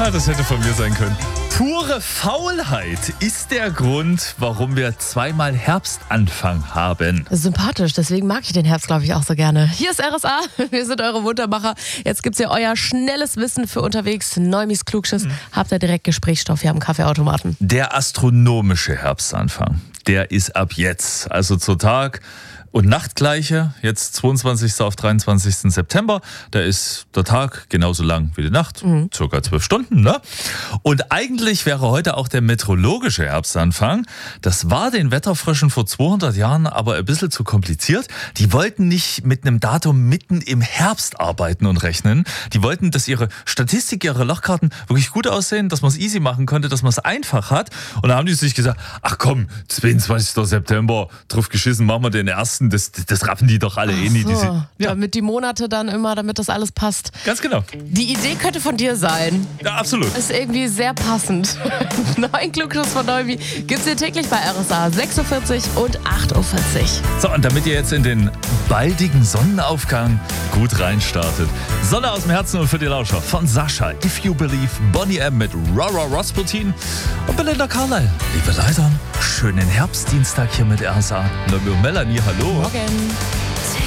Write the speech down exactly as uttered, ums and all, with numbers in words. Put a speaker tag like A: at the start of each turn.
A: Ah, das hätte von mir sein können. Pure Faulheit ist der Grund, warum wir zweimal Herbstanfang haben.
B: Sympathisch, deswegen mag ich den Herbst, glaube ich, auch so gerne. Hier ist R S A, wir sind eure Muntermacher. Jetzt gibt's ja euer schnelles Wissen für unterwegs. Neumis Klugschiss. Mhm. Habt ihr direkt Gesprächsstoff hier am Kaffeeautomaten.
A: Der astronomische Herbstanfang, der ist ab jetzt, also zur Tag- und Nachtgleiche, jetzt zweiundzwanzigsten auf dreiundzwanzigsten September. Da ist der Tag genauso lang wie die Nacht, mhm. circa zwölf Stunden. Ne? Und eigentlich wäre heute auch der meteorologische Herbstanfang. Das war den Wetterfröschen vor zweihundert Jahren aber ein bisschen zu kompliziert. Die wollten nicht mit einem Datum mitten im Herbst arbeiten und rechnen. Die wollten, dass ihre Statistik, ihre Lochkarten wirklich gut aussehen, dass man es easy machen konnte, dass man es einfach hat. Und da haben die sich gesagt, ach komm, zweiundzwanzigsten September, drauf geschissen, machen wir den ersten. Das, das raffen die doch alle
B: Ach
A: eh nie.
B: So,
A: Diese, ja.
B: Damit die Monate dann immer, damit das alles passt.
A: Ganz genau.
B: Die Idee könnte von dir sein.
A: Ja, absolut.
B: Ist irgendwie sehr passend. Neuen Klugschiss von Neumi gibt's hier täglich bei R S A sechs Uhr vierzig und acht Uhr vierzig.
A: So, und damit ihr jetzt in den baldigen Sonnenaufgang gut reinstartet. Sonne aus dem Herzen und für die Lauscher von Sascha, If You Believe, Bonnie M. mit Rara Rasputin und Belinda Carlisle. Liebe Leute, schönen Herbstdienstag hier mit R S A. Neumi und Melanie, hallo.
B: Morgen.